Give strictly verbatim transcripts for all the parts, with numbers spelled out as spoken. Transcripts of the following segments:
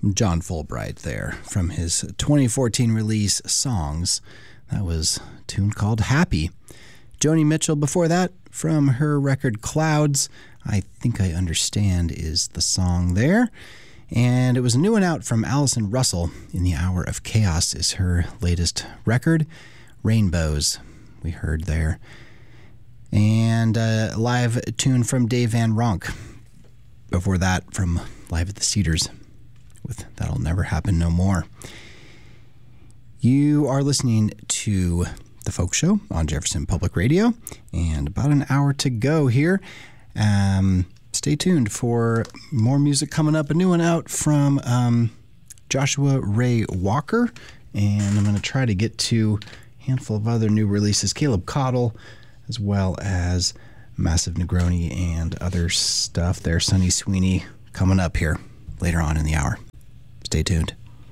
John Fulbright there from his twenty fourteen release Songs. That was a tune called Happy. Joni Mitchell before that from her record Clouds. I Think I Understand is the song there. And it was a new one out from Allison Russell. In the Hour of Chaos is her latest record. Rainbows, we heard there. And a live tune from Dave Van Ronk. Before that, from Live at the Cedars with That'll Never Happen No More. You are listening to The Folk Show on Jefferson Public Radio, and about an hour to go here. Um, stay tuned for more music coming up. A new one out from um, Joshua Ray Walker, and I'm going to try to get to a handful of other new releases. Caleb Cottle, as well as Massive Negroni and other stuff there. Sunny Sweeney coming up here later on in the hour. Stay tuned.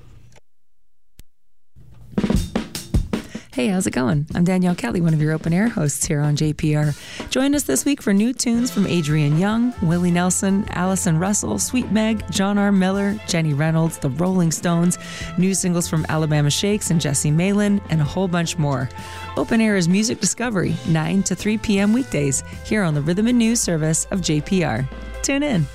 Hey, how's it going? I'm Danielle Kelly, one of your open air hosts here on J P R. Join us this week for new tunes from Adrian Young, Willie Nelson, Allison Russell, Sweet Meg, John R. Miller, Jenny Reynolds, The Rolling Stones, new singles from Alabama Shakes and Jesse Malin, and a whole bunch more. Open Air is music discovery, nine to three p.m. weekdays, here on the Rhythm and News service of J P R. Tune in.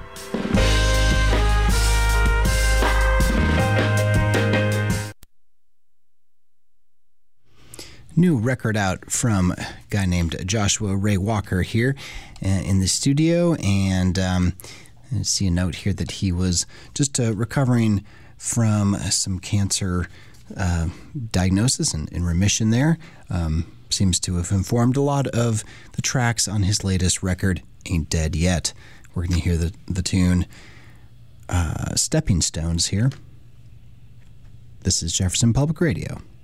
New record out from a guy named Joshua Ray Walker here uh, in the studio. And um, I see a note here that he was just uh, recovering from some cancer uh, diagnosis and in remission there. Um, seems to have informed a lot of the tracks on his latest record, Ain't Dead Yet. We're going to hear the, the tune uh, Stepping Stones here. This is Jefferson Public Radio.